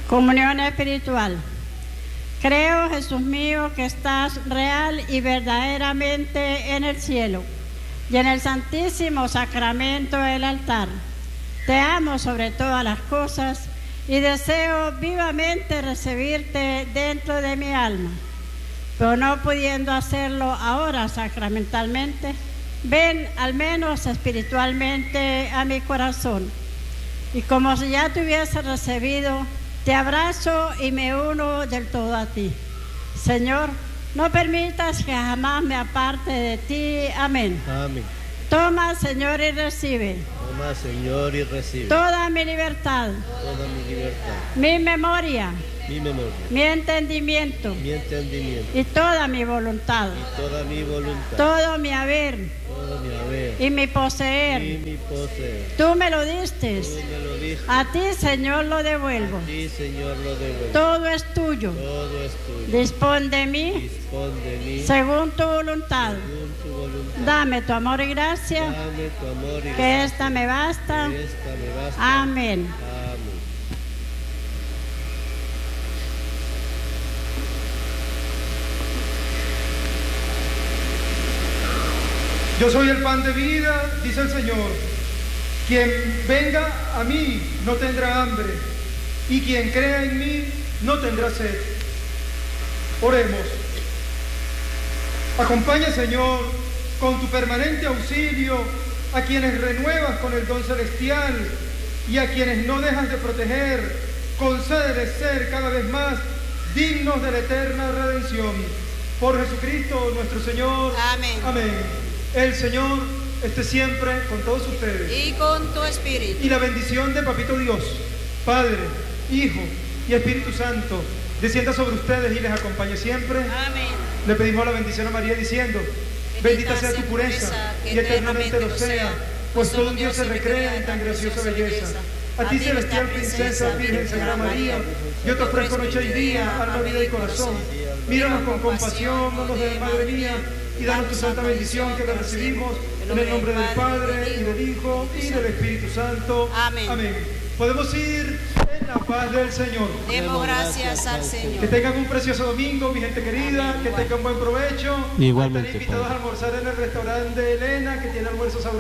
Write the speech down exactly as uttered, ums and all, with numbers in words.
Comunión espiritual. Creo, Jesús mío, que estás real y verdaderamente en el cielo y en el santísimo sacramento del altar. Te amo sobre todas las cosas y deseo vivamente recibirte dentro de mi alma. Pero no pudiendo hacerlo ahora sacramentalmente, ven al menos espiritualmente a mi corazón. Y como si ya te hubiese recibido, te abrazo y me uno del todo a ti. Señor, no permitas que jamás me aparte de ti. Amén. Amén. Toma, Señor, y recibe. Toma, Señor, y recibe. Toda mi libertad. Toda mi libertad. Mi memoria. Mi memoria. Mi entendimiento. Mi entendimiento. Y toda mi voluntad. Y toda mi voluntad. Todo mi haber. Todo mi haber. Y mi poseer. Y mi poseer. Tú me lo diste. Tú me lo diste. A ti, Señor, lo devuelvo. A ti, Señor, lo devuelvo. Todo es tuyo. Todo es tuyo. Dispón de mí. Dispón de mí. Según tu voluntad. Según tu voluntad. Dame tu amor y gracia. Dame tu amor y Que gracia. esta me basta. Que esta me basta. Amén. Amén. Yo soy el pan de vida, dice el Señor. Quien venga a mí no tendrá hambre, y quien crea en mí no tendrá sed. Oremos. Acompaña, Señor, con tu permanente auxilio a quienes renuevas con el don celestial y a quienes no dejas de proteger. Concédeles ser cada vez más dignos de la eterna redención. Por Jesucristo nuestro Señor. Amén. Amén. El Señor esté siempre con todos ustedes. Y con tu espíritu. Y la bendición de Papito Dios, Padre, Hijo y Espíritu Santo, descienda sobre ustedes y les acompañe siempre. Amén. Le pedimos la bendición a María diciendo: bendita sea tu pureza y eternamente lo sea, pues todo un Dios se recrea en tan graciosa belleza. A ti, celestial princesa, Virgen Sagrada María, yo te ofrezco noche y día, alma, vida y corazón. Míranos con compasión, no nos dejes, Madre mía, y danos tu santa bendición que la recibimos en el nombre del Padre, y del Hijo, y del Espíritu Santo. Amén. Amén. Podemos ir en la paz del Señor. Demos gracias al Señor. Que tengan un precioso domingo, mi gente querida, que tengan buen provecho. Igualmente, Están invitados a almorzar en el restaurante de Elena, que tiene almuerzos sabrosos.